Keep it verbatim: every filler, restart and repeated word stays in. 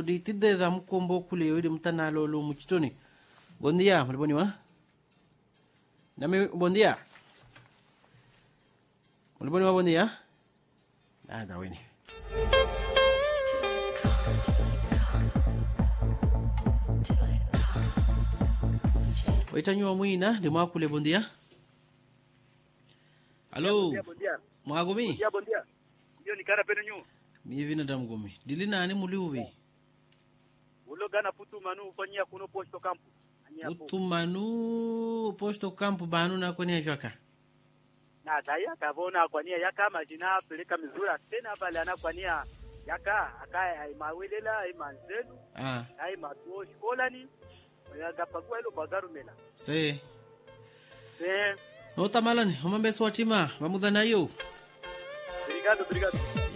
ditide da mkombo kule yodi mtana lolo muchitoni. Bom dia, maliboni wa? Nami bom dia. Maliboni wa bom dia? Ah, da weni. Waitanywa mwina de makule bom dia. Allo. Bom dia. Mwagomi? Bom dia, bom dia. Ndio nikana penu nyu. Mivi na damgomi. Dilina ani muliuvi. Ulo gana putu manu ufanyia kuno posto campo. Putu manu posto campo banu na kwenye jwaka. Na daya kavona kwania yaka majina peleka mizura tena pale anakwania yaka akaya aimawelela aimanzenu. Ah. Ai matuo skolani. Yagapagwa ilo bagarumela. Se. Se. No tamalani, umambe swatima, mamudana yo. Obrigado, obrigado.